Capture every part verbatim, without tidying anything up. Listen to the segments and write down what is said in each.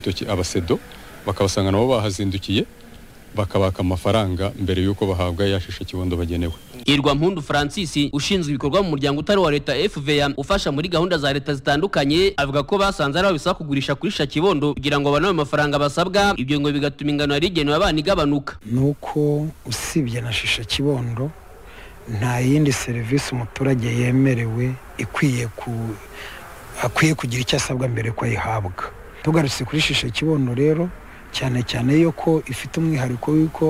agatoki abasedo bakabasanga nabo bahazindukiye bakabaka amafaranga mbere yuko bahabwa yashisha kibondo bagenewe. Irwa Mpundu Francis ushinzwe ibikorwa mu muryango utari wa leta F V A ufasha muri gahunda za leta zitandukanye avuga ko basanze ari abisa kugurisha kuri shakibondo kugira ngo banawe amafaranga basabwa, ibyo ngo bigatuma ingano yari igenewe abana igabanuka. Nuko usibye na shisha kibondo nta yindi serivisi umuturage yemerewe ikwiye ku akwiye kugira icyo asabwa mbere ko ayihabwa. Tugarutse kuri shisha kibondo rero cyane cyane yuko ifite umwihariko w'uko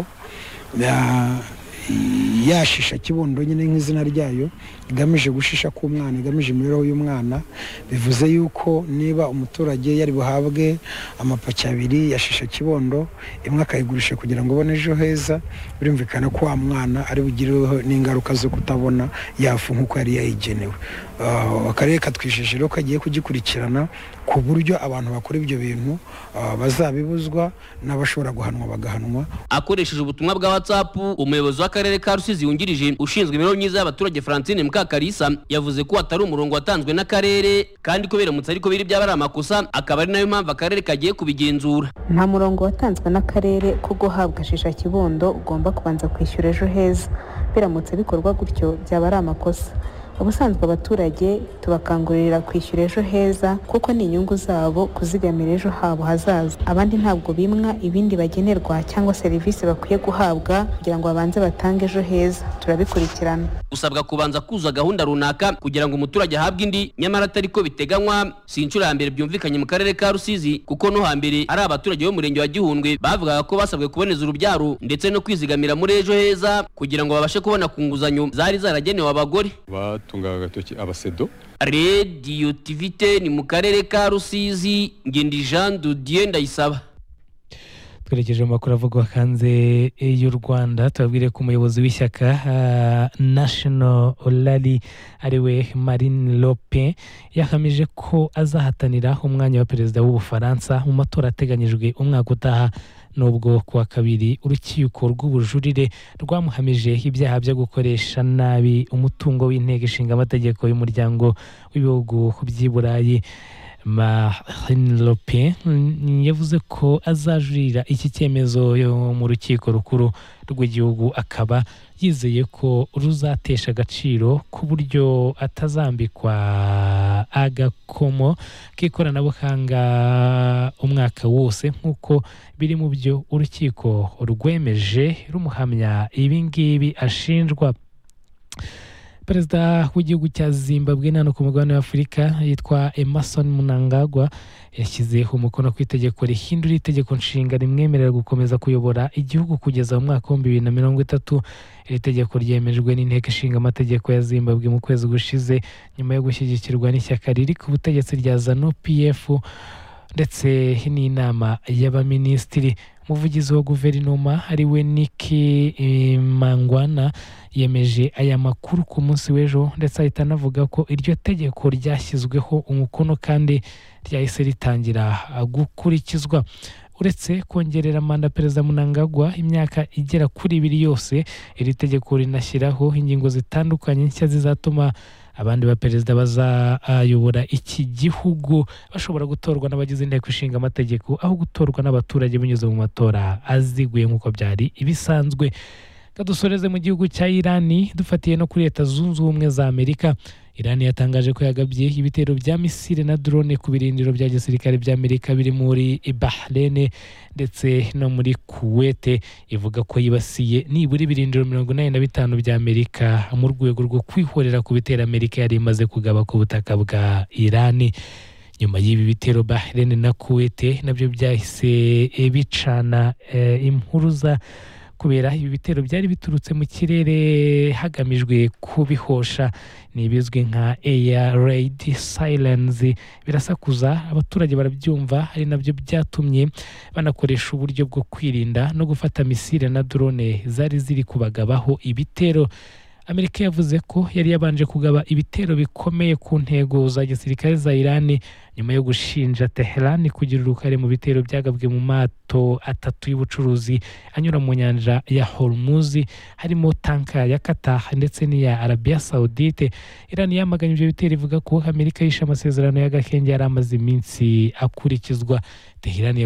yashisha kibondo nyine nk'izina ryayo igamije gushisha ku mwana, igamije imibereho y'umwana, bivuze yuko niba umuturage yari buhabwe amapaki abiri yashisha kibondo imwe akayigurisha kugira ngo abone ejo heza, birumvikana ko wa mwana ari bugireho n'ingaruka zo kutabona yafu nk'uko yari yayigenewe. Akarere katwisheje rero kagiye kugikurikirana ku buryo abantu bakora ibyo bintu bazabibuzwa n'abashobora guhanwa bagahanwa. Akoresheje ubutumwa bwa WhatsApp, umuyobozi w'akarere ka Rusizi yungirije ushinzwe imibereho myiza y'abaturage Francine Mukakarisa yavuze ko atari umurongo watanzwe n'akarere kandi ko biramutse ariko biri byaba ari amakosa, akaba ari nayo mpamvu akarere kagiye kubigenzura. Nta murongo watanzwe n'akarere ko guhabwa shisha kibondo ugomba kubanza kwishyura ejo heza, biramutse bikorwa gutyo byaba ari amakosa. Ubusanzwe abaturage tubakangurira kwishyura ejo heza kuko ni inyungu zabo kuzigamira ejo habo hazaza. Abandi ntabwo bimwa ibindi bagenerwa cyangwa serivisi bakwiye guhabwa kugira ngo babanze batange ejo heza. Turabikurikirana. Usabwa kubanza kuzuza gahunda runaka kugira ngo umuturage ahabwe indi, nyamara atari ko biteganywa. Si inshuro ya mbere byumvikanye mu karere ka Rusizi kuko no hambere ari abaturage bo murenge wa Gihundwe bavugaga ko basabwe kuboneza urubyaro ndetse no kwizigamira muri ejo heza kugira ngo babashe kubona ku nguzanyo zari zaragenewe abagore. Tunga agatoki abasedo. Radio T V ni mu karere ka Rusizi, Ngendi Jean Didier Ndayisaba. Twerekeje mu makuru avugwa hanze y'u Rwanda, tubabwire ko umuyobozi w'ishyaka uh, National Rally ariwe Marine Le Pen yahamije ko azahatanira umwanya wa perezida w'Ubufaransa mu matora ateganyijwe umwaka utaha, nubwo kuwa kabiri urukiko rw'ubujurire rwamuhamije ibyaha byo gukoresha nabi umutungo w'inteko ishinga amategeko y'umuryango w'ibihugu by'i Burayi. Marine Le Pen yavuze ko azajurira iki cyemezo mu rukiko rukuru rw'igihugu, akaba yizeye ko ruzatesha agaciro ku buryo atazambikwa agakomo k'ikoranabuhanga umwaka wose nk'uko biri mu byo urukiko rwemeje rumuhamya ibi ngibi ashinjwa. Perezida w'igihugu cya Zimbabwe nano ku mugabane wa Afurika yitwa Emmerson Mnangagwa yashyizeho umukono ku itegeko rihindura itegeko nshinga rimwemerera gukomeza kuyobora igihugu kugeza mu mwaka wa bibiri na mirongo itatu. Iri tegeko ryemejwe n'inteko ishinga amategeko ya Zimbabwe mu kwezi gushize nyuma yo gushyigikirwa n'ishyaka riri ku butegetsi rya ZANU P F ndetse n'inama y'abaminisitiri. Umuvugizi wa guverinoma ariwe Nicky Mangwana yemeje aya makuru ku munsi w'ejo ndetse ahita anavuga ko iryo tegeko ryashyizweho umukono kandi ryahise ritangira gukurikizwa. Uretse kongerera manda Perezida Mnangagwa imyaka igera kuri ibiri yose, iri tegeko rinashyiraho ingingo zitandukanye nshya zizatuma abandi ba perezida bazayobora iki gihugu bashobora gutorwa n'abagize inteko ishinga amategeko aho gutorwa n'abaturage binyuze mu matora aziguye nk'uko byari ibisanzwe. Kadusoreze mu gihugu cya Irani dufatiye no kuri Leta Zunze Ubumwe za Amerika. Irani yatangaje ko yagabye ibitero bya misile na drone ku birindiro bya gisirikare bya Amerika biri muri Bahrain ndetse no muri Kuwait. Ivuga ko yibasiye nibura ibirindiro mirongo inani na bitanu bya Amerika mu rwego rwo kwihorera ku bitero Amerika yari imaze kugaba ku butaka bwa Irani. Nyuma y'ibi bitero Bahrain na Kuwait nabyo byahise bicana e, impuruza kubera ibi bitero byari biturutse mu kirere hagamijwe kubihosha. Nibizwe nka air raid silence, birasakuza abaturage barabyumva, ari nabyo byatumye banakoresha uburyo bwo kwirinda no gufata misile na drone zari ziri kubagabaho ibitero. Amerika yavuze ko yari yabanje kugaba ibitero bikomeye ku ntego za gisirikare za Irani nyuma yo gushinja Tehran kugira uruhare mu bitero byagabwe mu mato atatu y'ubucuruzi anyura mu nyanja ya Hormuz, harimo tanka ya Qatar ndetse n'iya Arabia Saudite. Irani yamaganye ibyo bitero ivuga ko Amerika yishe amasezerano y'agahenge yari amaze iminsi akurikizwa. Tehran